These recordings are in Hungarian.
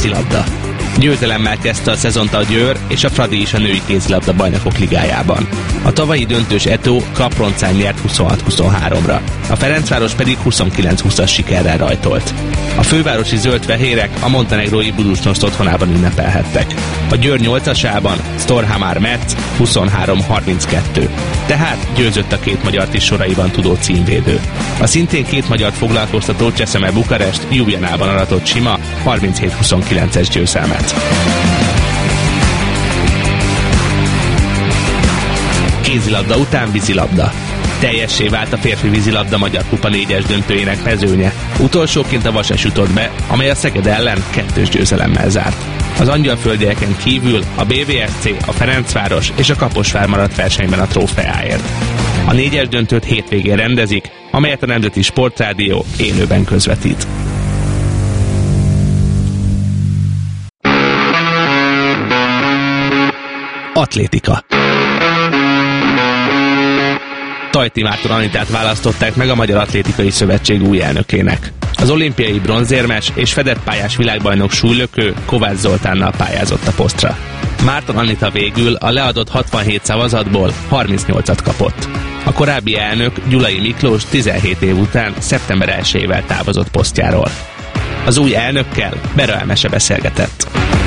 Kézilabda. Győzelemmel kezdte a szezont a Győr és a Fradi is a női kézilabda bajnokok ligájában. A tavalyi döntős Eto Kaproncán nyert 26-23-ra, a Ferencváros pedig 29-20-as sikerrel rajtolt. A fővárosi zöld-fehérek a montenegrói Budućnost otthonában ünnepelhettek. A Győr 8-asában Storhamar Metz 23-32. Tehát győzött a két magyart is soraiban tudó címvédő. A szintén két magyart foglalkoztató Cseszeme Bukarest Ljubljanában aratott sima 37-29-es győzelmet. Kézilabda után vízilabda. Teljessé vált a férfi vízilabda Magyar Kupa 4-es döntőjének mezőnye. Utolsóként a Vasas jutott be, amely a Szeged ellen 2-s győzelemmel zárt. Az angyalföldieken kívül a BVSC, a Ferencváros és a Kaposvár maradt versenyben a trófeáért. A 4-es döntőt hétvégén rendezik, amelyet a Nemzeti Sportrádió élőben közvetít. Atlétika. Tajti Márton Anitát választották meg a Magyar Atlétikai Szövetség új elnökének. Az olimpiai bronzérmes és fedett pályás világbajnok súlylökő Kovács Zoltánnal pályázott a posztra. Márton Anita végül a leadott 67 szavazatból 38-at kapott. A korábbi elnök Gyulai Miklós 17 év után szeptember 1-ével távozott posztjáról. Az új elnökkel Bera Elmese beszélgetett.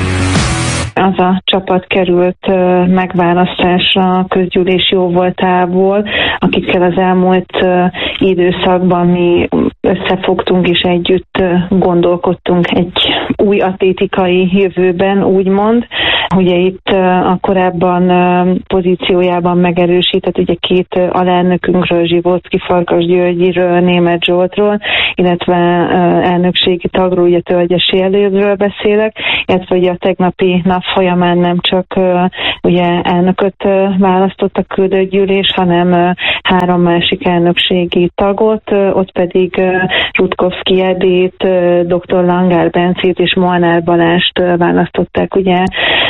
Az a csapat került megválasztásra a közgyűlés jóvoltából, akikkel az elmúlt időszakban mi összefogtunk és együtt gondolkodtunk egy új atlétikai jövőben, úgymond. Ugye itt a korábban pozíciójában megerősített ugye két alelnökünkről, Zsivóczki Farkas Györgyiről, Németh Zsoltról, illetve elnökségi tagról, ugye Tölgyesi Elődről beszélek, illetve ugye a tegnapi nap folyamán nem csak ugye elnököt választott a küldőgyűlés, hanem 3 másik elnökségi tagot, ott pedig Rutkowski Edét, dr. Langár Bencét és Molnár Balást választották ugye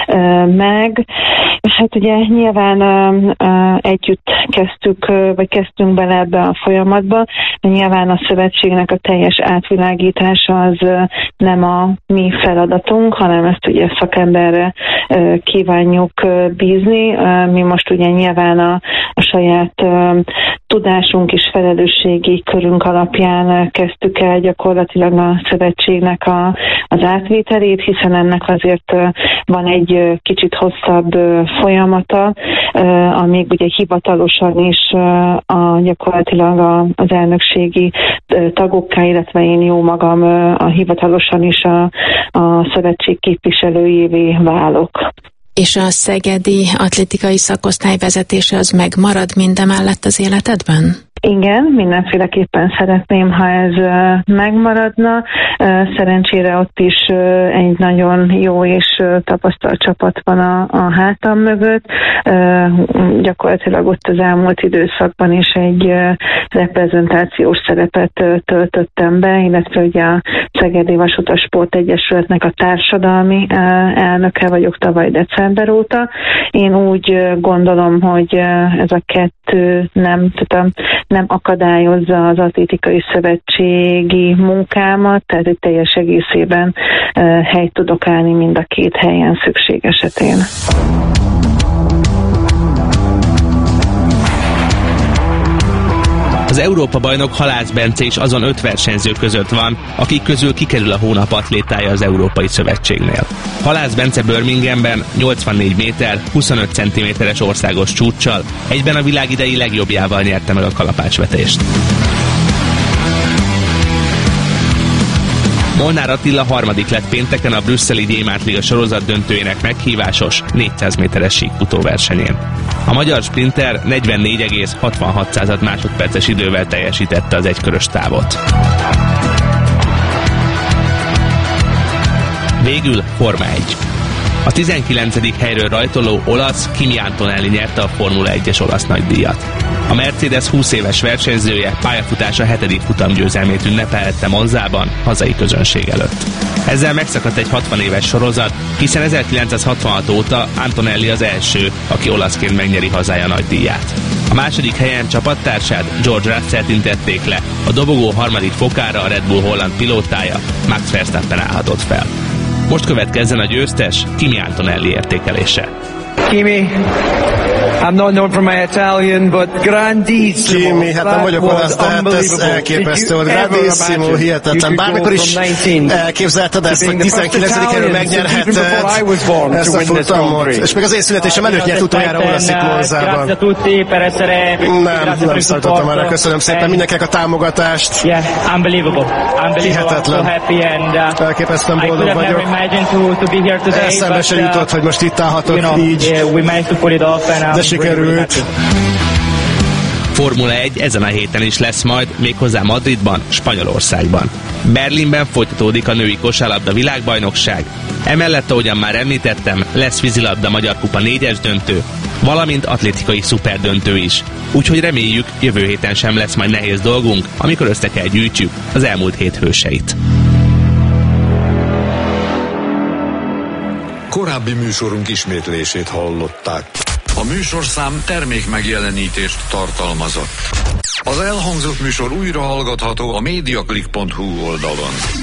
meg. És hát ugye nyilván együtt kezdtünk bele ebbe a folyamatba, de nyilván a szövetségnek a teljes átvilágítása az nem a mi feladatunk, hanem ezt ugye szakemberre kívánjuk bízni. Mi most ugye nyilván a saját tudásunk és felelősségi körünk alapján kezdtük el gyakorlatilag a szövetségnek az átvételét, hiszen ennek azért van egy kicsit hosszabb folyamata, amíg ugye hivatalosan is gyakorlatilag az elnökségi tagokká, illetve én jó magam hivatalosan is a szövetség képviselőjévé válok. És a szegedi atlétikai szakosztály vezetése az megmarad mindemellett az életedben? Igen, mindenféleképpen szeretném, ha ez megmaradna. Szerencsére ott is egy nagyon jó és tapasztalt csapat van a hátam mögött. Gyakorlatilag ott az elmúlt időszakban is egy reprezentációs szerepet töltöttem be, illetve ugye a Szegedi Vasutas Sport Egyesületnek a társadalmi elnöke vagyok tavaly december óta. Én úgy gondolom, hogy ez a kettő nem akadályozza az atlétikai szövetségi munkámat, tehát egy teljes egészében helyt tudok állni mind a két helyen szükség esetén. Az Európa-bajnok Halász Bence is azon 5 versenyző között van, akik közül kikerül a hónap atlétája az Európai Szövetségnél. Halász Bence Birminghamben 84 méter, 25 cm-es országos csúccsal, egyben a világ idei legjobbjával nyerte meg a kalapácsvetést. Molnár Attila harmadik lett pénteken a brüsszeli Gyémántliga sorozat döntőjének meghívásos 400 méteres síkfutóversenyén. A magyar sprinter 44,66 másodperces idővel teljesítette az egykörös távot. Végül Forma 1. A 19. helyről rajtoló olasz Kimi Antonelli nyerte a Formula 1-es olasz nagydíjat. A Mercedes 20 éves versenyzője pályafutása 7. futamgyőzelmét ünnepelhette Monzában hazai közönség előtt. Ezzel megszakadt egy 60 éves sorozat, hiszen 1966 óta Antonelli az első, aki olaszként megnyeri hazája nagydíját. A második helyen csapattársát, George Russellt intették le, a dobogó harmadik fokára a Red Bull holland pilótája, Max Verstappen állhatott fel. Most következzen a győztes, Kimi Antonelli értékelése. Kimi, I'm not known for my Italian, but grandissimo. Kimi, hát nem vagyok olasz, tehát ez elképesztő volt. Grandissimo, hihetetlen. Bármikor is elképzelted ezt, hogy 19. helyről megnyerheted ezt a futamot. És még az én születésem előtt nyert utoljára olasz Monzában. Nem számítottam arra. Köszönöm szépen mindenkinek a támogatást. Hihetetlen. Elképesztően boldog vagyok. Eszembe se jutott, hogy most itt állhatok így. De sikerült. Formula 1 ezen a héten is lesz majd, méghozzá Madridban, Spanyolországban. Berlinben folytatódik a női kosárlabda világbajnokság. Emellett, ahogyan már említettem, lesz vízilabda Magyar Kupa 4-es döntő, valamint atlétikai szuperdöntő is. Úgyhogy reméljük, jövő héten sem lesz majd nehéz dolgunk, amikor össze kell gyűjtsük az elmúlt hét hőseit. Korábbi műsorunk ismétlését hallották. A műsorszám termék megjelenítést tartalmazott. Az elhangzott műsor újra hallgatható a mediaclick.hu oldalon.